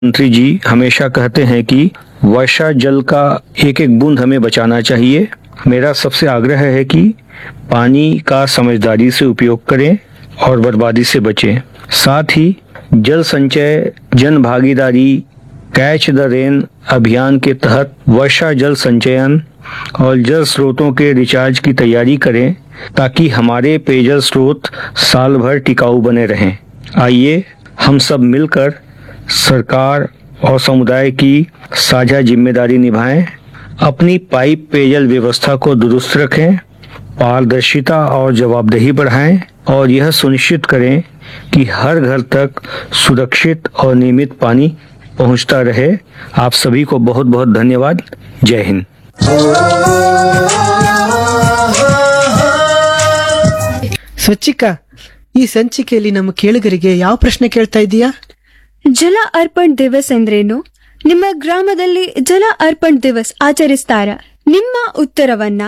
मंत्री जी हमेशा कहते हैं कि वर्षा जल का एक एक बूंद हमें बचाना चाहिए। मेरा सबसे आग्रह है कि पानी का समझदारी से उपयोग करें और बर्बादी से बचें। साथ ही जल संचय जन भागीदारी कैच द रेन अभियान के तहत वर्षा जल संचयन और जल स्रोतों के रिचार्ज की तैयारी करें ताकि हमारे पेयजल स्रोत साल भर टिकाऊ बने रहें। आइए हम सब मिलकर सरकार और समुदाय की साझा जिम्मेदारी निभाएं, अपनी पाइप पेयजल व्यवस्था को दुरुस्त रखें, पारदर्शिता और जवाबदेही बढ़ाएं और यह सुनिश्चित करें कि हर घर तक सुरक्षित और नियमित पानी पहुंचता रहे। आप सभी को बहुत बहुत धन्यवाद। जय हिंद। ಸ್ವಚ್ಛಿಕ, ಈ ಸಂಚಿಕೆಯಲ್ಲಿ ನಮ್ಮ ಕೇಳುಗರಿಗೆ ಯಾವ ಪ್ರಶ್ನೆ ಕೇಳ್ತಾ ಇದೀಯಾ? ಜಲ ಅರ್ಪಣ್ ದಿವಸ್ ಎಂದ್ರೇನು? ನಿಮ್ಮ ಗ್ರಾಮದಲ್ಲಿ ಜಲ ಅರ್ಪಣ್ ದಿವಸ್ ಆಚರಿಸ್ತಾರ? ನಿಮ್ಮ ಉತ್ತರವನ್ನ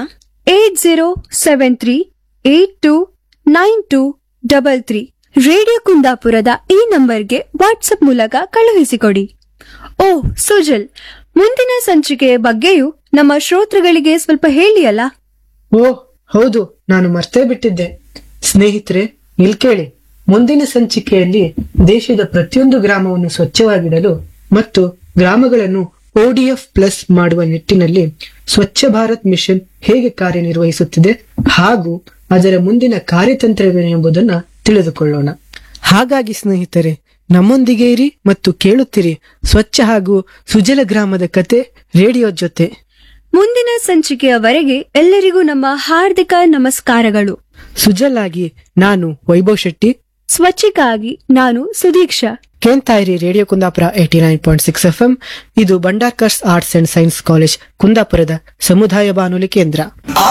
8073829233 ರೇಡಿಯೋ ಕುಂದಾಪುರದ ಈ ನಂಬರ್ಗೆ ವಾಟ್ಸ್ಆಪ್ ಮೂಲಕ ಕಳುಹಿಸಿಕೊಡಿ. ಓ ಸುಜಲ್, ಮುಂದಿನ ಸಂಚಿಕೆಯ ಬಗ್ಗೆಯೂ ನಮ್ಮ ಶ್ರೋತೃಗಳಿಗೆ ಸ್ವಲ್ಪ ಹೇಳಿಯಲ್ಲ? ಓ ಹೌದು, ನಾನು ಮರ್ತೇ ಬಿಟ್ಟಿದ್ದೆ. ಸ್ನೇಹಿತರೆ, ಇಲ್ಲಿ ಕೇಳಿ. ಮುಂದಿನ ಸಂಚಿಕೆಯಲ್ಲಿ ದೇಶದ ಪ್ರತಿಯೊಂದು ಗ್ರಾಮವನ್ನು ಸ್ವಚ್ಛವಾಗಿಡಲು ಮತ್ತು ಗ್ರಾಮಗಳನ್ನು ODF ಪ್ಲಸ್ ಮಾಡುವ ನಿಟ್ಟಿನಲ್ಲಿ ಸ್ವಚ್ಛ ಭಾರತ್ ಮಿಷನ್ ಹೇಗೆ ಕಾರ್ಯನಿರ್ವಹಿಸುತ್ತಿದೆ ಹಾಗೂ ಅದರ ಮುಂದಿನ ಕಾರ್ಯತಂತ್ರವೇನು ಎಂಬುದನ್ನು ತಿಳಿದುಕೊಳ್ಳೋಣ. ಹಾಗಾಗಿ ಸ್ನೇಹಿತರೆ, ನಮ್ಮೊಂದಿಗೆ ಇರಿ ಮತ್ತು ಕೇಳುತ್ತಿರಿ ಸ್ವಚ್ಛ ಹಾಗೂ ಸುಜಲ ಗ್ರಾಮದ ಕತೆ ರೇಡಿಯೋ ಜೊತೆ. ಮುಂದಿನ ಸಂಚಿಕೆಯವರೆಗೆ ಎಲ್ಲರಿಗೂ ನಮ್ಮ ಹಾರ್ದಿಕ ನಮಸ್ಕಾರಗಳು. ಸುಜಲಾಗಿ ನಾನು ವೈಭವ್ ಶೆಟ್ಟಿ, ಸ್ವಚ್ಛಕ್ಕಾಗಿ ನಾನು ಸುದೀಕ್ಷಾ. ಕೇಳ್ತಾ ಇರಿ ರೇಡಿಯೋ ಕುಂದಾಪುರ 89.6 FM. ಇದು Bhandarkar's arts and science college ಕುಂದಾಪುರದ ಸಮುದಾಯ ಬಾನುಲಿ ಕೇಂದ್ರ.